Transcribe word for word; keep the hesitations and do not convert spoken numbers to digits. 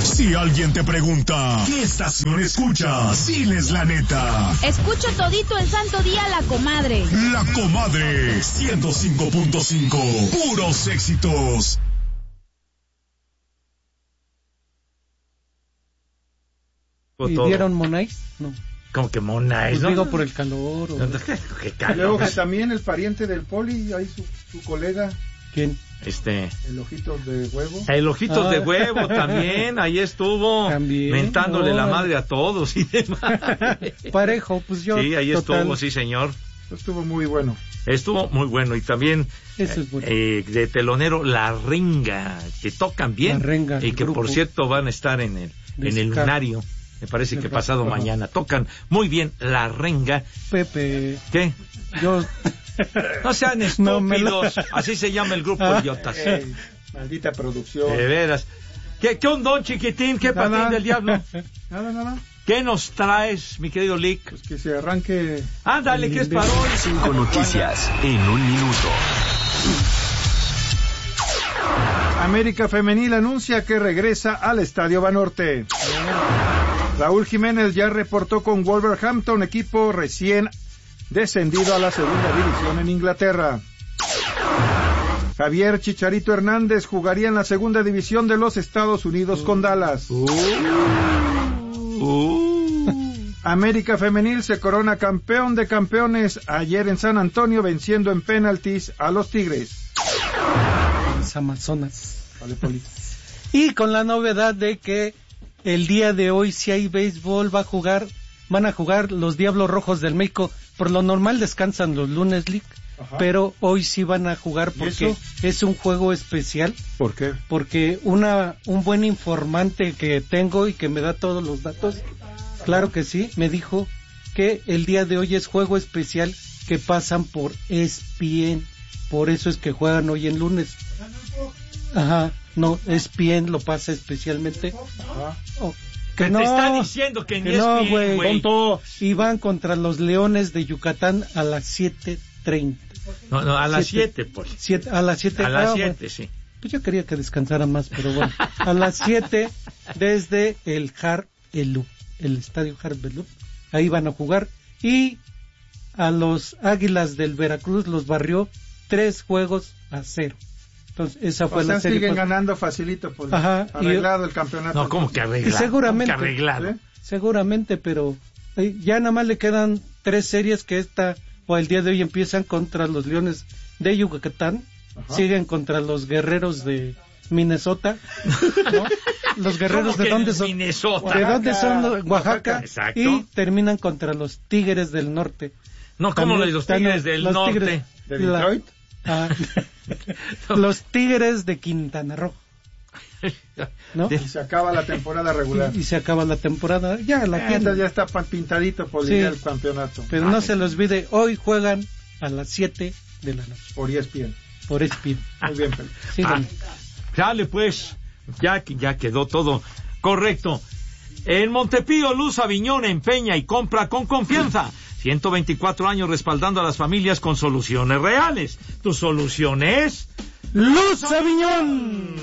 Si alguien te pregunta, ¿qué estación escuchas? Diles la neta. Escucho todito el santo día La Comadre. La Comadre, ciento cinco punto cinco. Puros éxitos. ¿Pidieron Monais? No. ¿Cómo que Monais? Pues ¿no? digo por el calor. O... ¿Qué calor? Luego que también el pariente del Poli, ahí su, su colega. ¿Quién? Este... El Ojitos de Huevo. El Ojitos ah. de Huevo también, ahí estuvo. También. Mentándole oh. la madre a todos y demás. Parejo, pues yo. Sí, ahí total. estuvo, sí señor. Estuvo muy bueno. Estuvo muy bueno y también Eso es bueno. eh, de telonero La Renga, que tocan bien. La Renga, y que grupo. por cierto van a estar en el, en el lunario. Me parece que pasado Ajá. mañana. Tocan muy bien La Renga. Pepe. ¿Qué? Yo. No sean No me estúpidos. lo- Así se llama el grupo, Ah. idiotas. Ey, maldita producción. De veras. ¿Qué, qué ondón, chiquitín? ¿Qué Nada. patín del diablo? Nada, nada. ¿Qué nos traes, mi querido Lick? Pues que se arranque. Ándale, que es para hoy. Cinco noticias en un minuto. América Femenil anuncia que regresa al Estadio Banorte. Raúl Jiménez ya reportó con Wolverhampton, equipo recién descendido a la segunda división en Inglaterra. Javier Chicharito Hernández jugaría en la segunda división de los Estados Unidos con Dallas. Uh, uh. América Femenil se corona campeón de campeones ayer en San Antonio, venciendo en penaltis a los Tigres. Las Amazonas. Vale, Poli. Y con la novedad de que el día de hoy, si hay béisbol, va a jugar, van a jugar los Diablos Rojos del México. Por lo normal descansan los lunes, Lick, Ajá. pero hoy sí van a jugar porque eso? es un juego especial. ¿Por qué? Porque una un buen informante que tengo y que me da todos los datos, claro que sí, me dijo que el día de hoy es juego especial que pasan por E S P N. Por eso es que juegan hoy en lunes. Ajá, no, E S P N lo pasa especialmente. Ajá. Oh, Que que no, te está diciendo que, que ni no, es bien, güey. güey. Y van contra los Leones de Yucatán a las siete treinta. No, no, a las Siete. siete, pues. Siete, a las siete. A las ah, siete, bueno. sí. Pues yo quería que descansara más, pero bueno. A las siete desde el Har Elup, el estadio Har Elup. Ahí van a jugar. Y a los Águilas del Veracruz los barrió tres juegos a cero. Entonces, esa fue O sea, la serie. siguen pues, ganando facilito, Poli. Ajá, y- Arreglado el campeonato. No, ¿cómo que arreglado? Y seguramente. ¿Cómo que arreglado? ¿Eh? Seguramente, pero eh, ya nada más le quedan tres series que esta o el día de hoy empiezan contra los Leones de Yucatán, Ajá. siguen contra los Guerreros de Minnesota, ¿no? Los Guerreros ¿Cómo de que dónde en son, Minnesota? de dónde son los- Oaxaca, Oaxaca, exacto. y terminan contra los Tigres del Norte. No, como También los están Tigres del los Norte. Tigres- ¿De la- Detroit? ah, los Tigres de Quintana Roo, ¿no? Y se acaba la temporada regular. Y, y se acaba la temporada, ya la La tienda tienda ya está pa- pintadito por Sí. el campeonato. Pero no se los olvide, hoy juegan a las siete de la noche Por E S P N. por E S P N. Muy bien, Poli. Síganme. Ah, dale pues, ya, que- ya quedó todo correcto. En Montepío, Luz Aviñón empeña y compra con confianza. ciento veinticuatro años respaldando a las familias con soluciones reales. Tu solución es Luz Aviñón.